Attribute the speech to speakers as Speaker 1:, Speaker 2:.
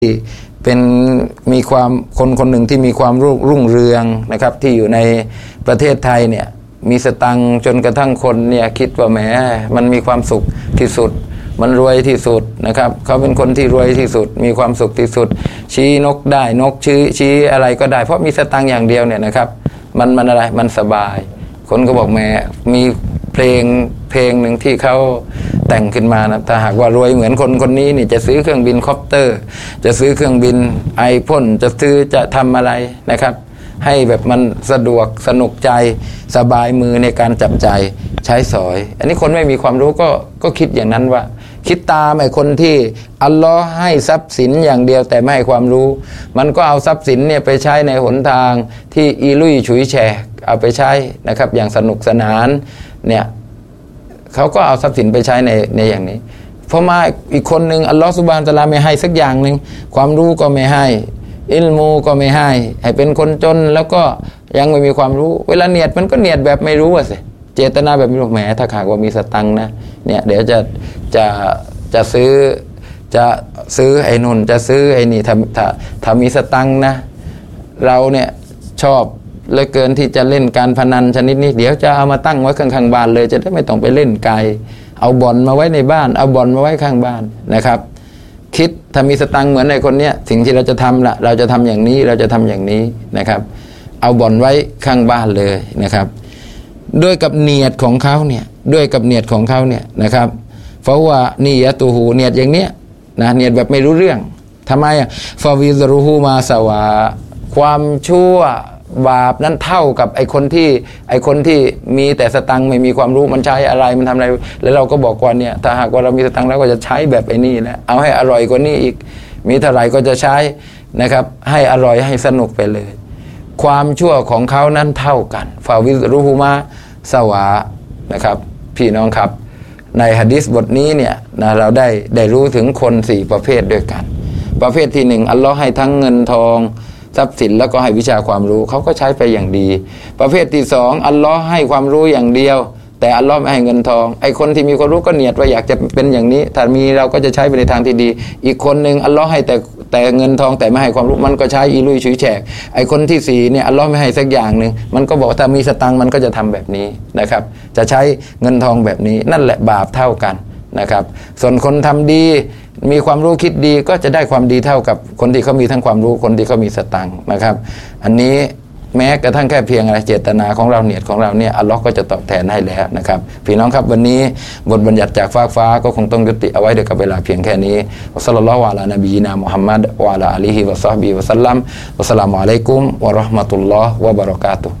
Speaker 1: เป็นมีความคนหนึ่งที่มีความรุ่งเรืองนะครับที่อยู่ในประเทศไทยเนี่ยมีสตังค์จนกระทั่งคนเนี่ยคิดว่าแหมมันมีความสุขที่สุดมันรวยที่สุดนะครับเขาเป็นคนที่รวยที่สุดมีความสุขที่สุดชี้นกได้นกชี้อะไรก็ได้เพราะมีสตังค์อย่างเดียวเนี่ยนะครับมันอะไรมันสบายคนก็บอกแหมมีเพลงหนึ่งที่เขาแต่งขึ้นมานะถ้าหากว่ารวยเหมือนคนนี้นี่จะซื้อเครื่องบินคอปเตอร์จะซื้อเครื่องบินไอพ่นจะทำอะไรนะครับให้แบบมันสะดวกสนุกใจสบายมือในการจับใจใช้สอยอันนี้คนไม่มีความรู้ก็คิดอย่างนั้นว่าคิดตามไอ้คนที่อัลลอฮ์ให้ทรัพย์สินอย่างเดียวแต่ไม่ให้ความรู้มันก็เอาทรัพย์สินเนี่ยไปใช้ในหนทางที่อีลุยฉุยแฉกเอาไปใช้นะครับอย่างสนุกสนานเนี่ยเขาก็เอาทรัพย์สินไปใช้ในอย่างนี้พอมาอีกคนหนึ่งอัลลอฮฺซุบฮานะฮูวะตะอาลาไม่ให้สักอย่างหนึ่งความรู้ก็ไม่ให้อิลมูก็ไม่ให้เป็นคนจนแล้วก็ยังไม่มีความรู้เวลาเนียดมันก็เนียดแบบไม่รู้สิเจตนาแบบไม่รู้แหมถ้าหากว่ามีสตังค์นะเนี่ยเดี๋ยวจะซื้อไอ้นุ่นจะซื้อไอ้นี่ถ้ามีสตังค์นะเราเนี่ยชอบเหลือเกินที่จะเล่นการพนันชนิดนี้เดี๋ยวจะเอามาตั้งไว้ข้างๆบ้านเลยจะได้ไม่ต้องไปเล่นไกลเอาบ่อนมาไว้ในบ้านเอาบ่อนมาไว้ข้างบ้านนะครับคิดถ้ามีสตังค์เหมือนในคนเนี้ยสิ่งที่เราจะทำละเราจะทำอย่างนี้เราจะทำอย่างนี้นะครับเอาบ่อนไว้ข้างบ้านเลยนะครับด้วยกับเนียดของเขาเนี่ยด้วยกับเนียดของเขาเนี่ยนะครับเพราะว่านี่ยะตูหูเนียดอย่างเนี้ยนะเนียดแบบไม่รู้เรื่องทำไมอ่ะฟาวิซรูฮูมาสวาความชั่วบาปนั้นเท่ากับไอ้คนที่มีแต่สตังค์ไม่มีความรู้มันใช้อะไรมันทำอะไรแล้วเราก็บอกว่าเนี่ยถ้าหากว่าเรามีสตังค์แล้วก็จะใช้แบบไอ้นี่นะเอาให้อร่อยกว่านี้อีกมีเท่าไหร่ก็จะใช้นะครับให้อร่อยให้สนุกไปเลยความชั่วของเขานั้นเท่ากันฟาวิซรูฮูมาสวานะครับพี่น้องครับในหะดีษบทนี้เนี่ยนะเราได้รู้ถึงคน4ประเภทด้วยกันประเภทที่1อัลเลาะห์ให้ทั้งเงินทองทรัพย์สินแล้วก็ให้วิชาความรู้เขาก็ใช้ไปอย่างดีประเภทที่2อัลเลาะห์ให้ความรู้อย่างเดียวแต่อัลเลาะห์ไม่ให้เงินทองไอ้คนที่มีความรู้ก็เนียดว่าอยากจะเป็นอย่างนี้ถ้ามีเราก็จะใช้ไปในทางที่ดีอีกคนนึงอัลเลาะห์ให้แต่เงินทองแต่ไม่ให้ความรู้มันก็ใช้อีลุยฉุยแฉกไอ้คนที่4เนี่ยอัลเลาะห์ไม่ให้สักอย่างนึงมันก็บอกถ้ามีสตังค์มันก็จะทำแบบนี้นะครับจะใช้เงินทองแบบนี้นั่นแหละบาปเท่ากันนะครับส่วนคนทำดีมีความรู้คิดดีก็จะได้ความดีเท่ากับคนที่เขามีทั้งความรู้คนที่เขามีสตังค์นะครับอันนี้แม้กระทั่งแค่เพียงอะไรเจตนาของเราเนียดของเราเนี่ยอัลลอฮ์ก็จะตอบแทนให้แล้วนะครับพี่น้องครับวันนี้บทบัญญัติจากฟ้าก็คงต้องยุติเอาไว้ด้วยกับเวลาเพียงแค่นี้วะศ็อลลัลลอฮุอะลานบีนามุฮัมมัดวะอะลาอาลีฮิวะศอฮบิฮิวะซัลลัมวัสสลามุอะลัยกุมวะเราะห์มะตุลลอฮ์วะบะเราะกาตุฮ์